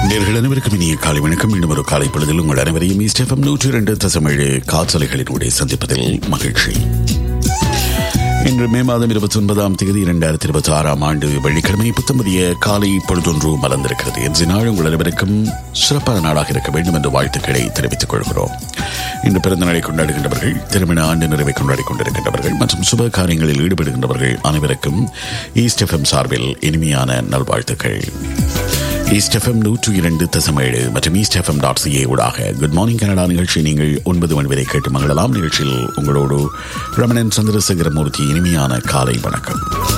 நேயர்கள் அனைவருக்கும் இனிய காலை வணக்கம். மீண்டும் ஒரு காலை பொழுதில் உங்கள் அனைவரையும் ஈஸ்ட் எஃப்எம் 102.7 காற்றலைகளினூடே சந்திப்பதில் மகிழ்ச்சி. இன்று மே மாதம் 29ஆம் தேதி 2026ஆம் ஆண்டு வெள்ளிக்கிழமை புத்தம்பதிய காலை பொழுதொன்று மலர்ந்திருக்கிறது. இன்று நாள் உங்கள் அனைவருக்கும் சிறப்பான நாளாக இருக்க வேண்டும் என்ற வாழ்த்துக்களை தெரிவித்துக் கொள்கிறோம். இன்று பிறந்த நாளை கொண்டாடுகின்றவர்கள், திருமண ஆண்டு நிறைவை கொண்டாடி கொண்டிருக்கின்றவர்கள் மற்றும் சுப காரியங்களில் ஈடுபடுகின்றவர்கள் அனைவருக்கும் ஈஸ்ட் எஃப்எம் சார்பில் இனிமையான நல்வாழ்த்துக்கள். ஈஸ்ட் எஃப்எம் 102.7 மற்றும் eastfm.ca ஊடாக குட் மார்னிங் கனடா நிகழ்ச்சி நீங்கள் 9 மணி வரை கேட்டு மங்களலாம். நிகழ்ச்சியில் உங்களோடு ரமணன் சந்திரசேகரமூர்த்தி. இனிமையான காலை வணக்கம்.